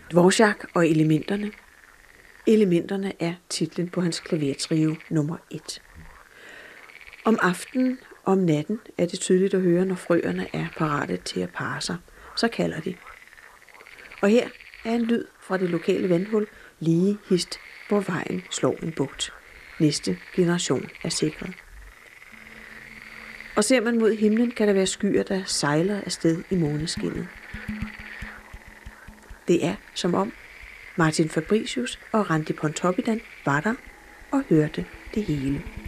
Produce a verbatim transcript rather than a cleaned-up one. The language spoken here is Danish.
Dvorak og elementerne. Elementerne er titlen på hans klavertrio nummer et. Om aftenen og om natten er det tydeligt at høre, når frøerne er parate til at parre sig. Så kalder de. Og her er en lyd fra det lokale vandhul lige hist, hvor vejen slår en bugt. Næste generation er sikret. Og ser man mod himlen, kan der være skyer, der sejler afsted i måneskinnet. Det er som om Martin Fabricius og Randi Pontoppidan var der og hørte det hele.